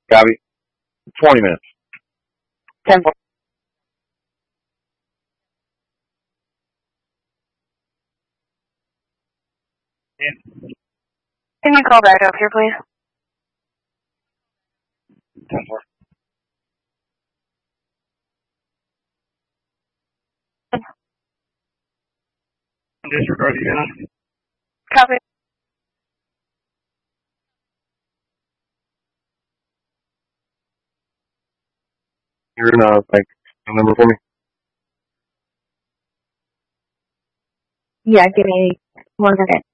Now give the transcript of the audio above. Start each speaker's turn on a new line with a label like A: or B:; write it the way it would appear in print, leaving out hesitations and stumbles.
A: Copy. 20 minutes.
B: 10 4. Can you call back up here, please?
A: 10 4. Disregard the unit.
B: Copy.
A: You're in number for me.
B: Yeah, give me 1 second.